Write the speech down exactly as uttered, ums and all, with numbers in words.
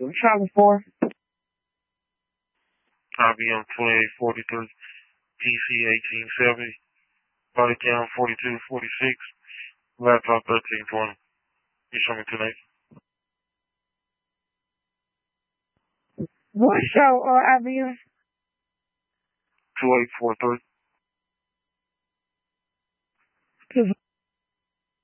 Charlie four. I B M twenty-eight forty-three, P C eighteen seventy, body cam forty-two forty-six, laptop thirteen twenty. You show me tonight. What's your uh, I B M? two eight four three.